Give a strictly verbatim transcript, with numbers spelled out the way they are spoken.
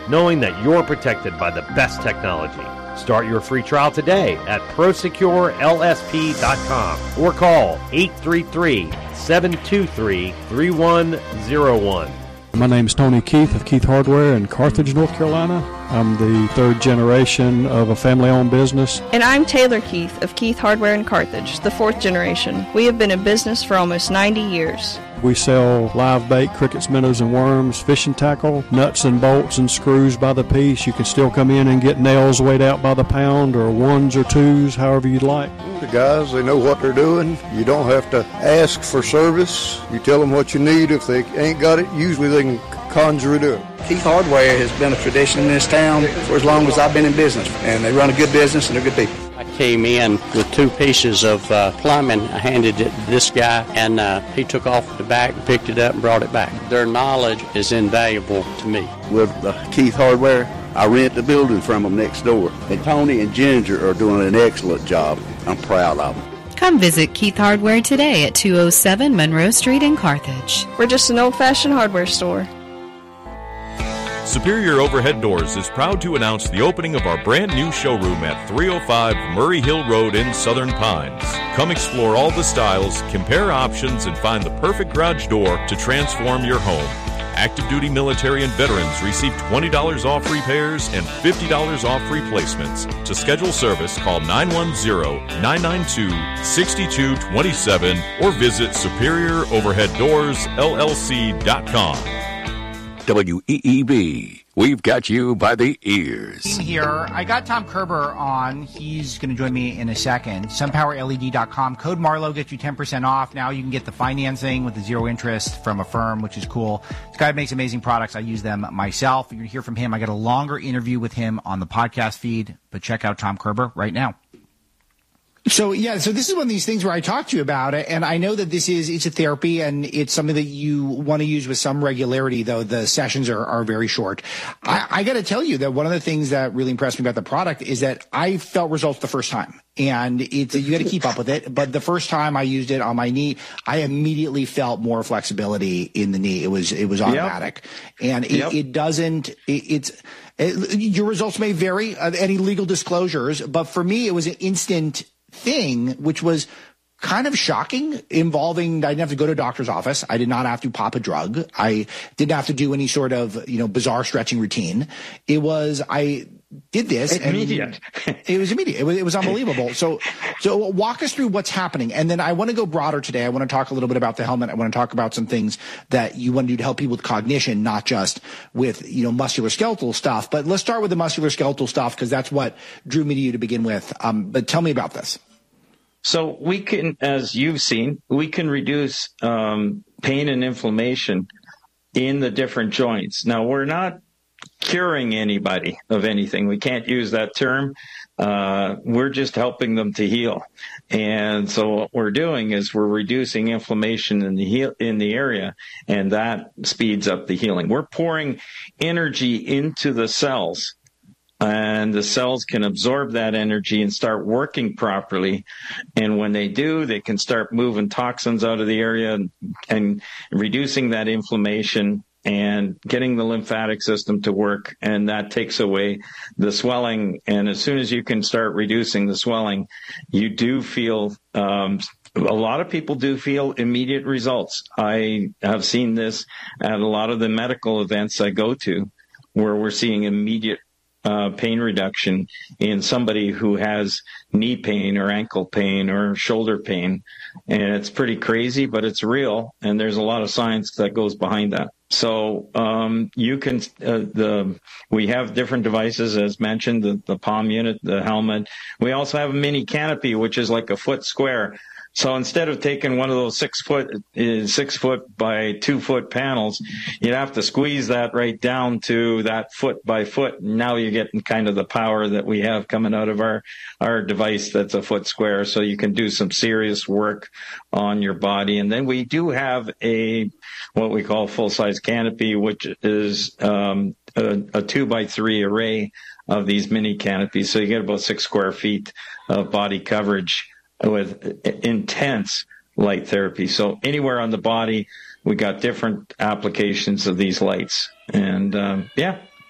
knowing that you're protected by the best technology. Start your free trial today at prosecure L S P dot com or call eight three three, seven two three, three one zero one. My name is Tony Keith of Keith Hardware in Carthage, North Carolina. I'm the third generation of a family-owned business. And I'm Taylor Keith of Keith Hardware in Carthage, the fourth generation. We have been in business for almost ninety years. We sell live bait, crickets, minnows, and worms, fishing tackle, nuts and bolts and screws by the piece. You can still come in and get nails weighed out by the pound, or ones or twos, however you'd like. The guys, they know what they're doing. You don't have to ask for service. You tell them what you need. If they ain't got it, usually they can conjure it up. Keith Hardware has been a tradition in this town for as long as I've been in business, and they run a good business and they're good people. I came in with two pieces of uh, plumbing. I handed it to this guy, and uh, he took off the back, picked it up, and brought it back. Their knowledge is invaluable to me. With uh, Keith Hardware, I rent the building from them next door. And Tony and Ginger are doing an excellent job. I'm proud of them. Come visit Keith Hardware today at two oh seven Monroe Street in Carthage. We're just an old-fashioned hardware store. Superior Overhead Doors is proud to announce the opening of our brand new showroom at three oh five Murray Hill Road in Southern Pines. Come explore all the styles, compare options, and find the perfect garage door to transform your home. Active duty military and veterans receive twenty dollars off repairs and fifty dollars off replacements. To schedule service, call nine one zero, nine nine two, six two two seven or visit superior overhead doors L L C dot com. W E E B, we've got you by the ears. Here, I got Tom Kerber on. He's going to join me in a second. sunpower L E D dot com. Code Marlowe gets you ten percent off. Now you can get the financing with the zero interest from a firm, which is cool. This guy makes amazing products. I use them myself. You're going to hear from him. I got a longer interview with him on the podcast feed, but check out Tom Kerber right now. So, yeah, so this is one of these things where I talk to you about it, and I know that this is, it's a therapy, and it's something that you want to use with some regularity, though the sessions are, are very short. I, I got to tell you that one of the things that really impressed me about the product is that I felt results the first time. And it's, you got to keep up with it. But the first time I used it on my knee, I immediately felt more flexibility in the knee. It was, it was automatic. Yep. And it, yep. it doesn't, it, it's, it, your results may vary, uh, any legal disclosures, but for me, it was an instant thing, which was kind of shocking, involving, I didn't have to go to a doctor's office. I did not have to pop a drug. I didn't have to do any sort of, you know, bizarre stretching routine. It was, I did this. Immediate. And it was immediate. It was, it was unbelievable. So, so walk us through what's happening. And then I want to go broader today. I want to talk a little bit about the helmet. I want to talk about some things that you want to do to help people with cognition, not just with, you know, musculoskeletal stuff. But let's start with the musculoskeletal stuff, because that's what drew me to you to begin with. Um, but tell me about this. So we can, as you've seen, we can reduce um, pain and inflammation in the different joints. Now, we're not curing anybody of anything. We can't use that term. Uh, we're just helping them to heal. And so what we're doing is we're reducing inflammation in the heal, in the area, and that speeds up the healing. We're pouring energy into the cells, and the cells can absorb that energy and start working properly. And when they do, they can start moving toxins out of the area and, and reducing that inflammation and getting the lymphatic system to work. And that takes away the swelling. And as soon as you can start reducing the swelling, you do feel, um, a lot of people do feel immediate results. I have seen this at a lot of the medical events I go to, where we're seeing immediate Uh, pain reduction in somebody who has knee pain or ankle pain or shoulder pain. And it's pretty crazy, but it's real. And there's a lot of science that goes behind that. So um, you can, uh, the we have different devices, as mentioned, the, the palm unit, the helmet. We also have a mini canopy, which is like a foot square. So instead of taking one of those six foot, uh, six foot by two foot panels, you'd have to squeeze that right down to that foot by foot. Now you're getting kind of the power that we have coming out of our, our device that's a foot square. So you can do some serious work on your body. And then we do have a, what we call full size canopy, which is, um, a, a two by three array of these mini canopies. So you get about six square feet of body coverage with intense light therapy. So anywhere on the body, we got different applications of these lights. And um, yeah,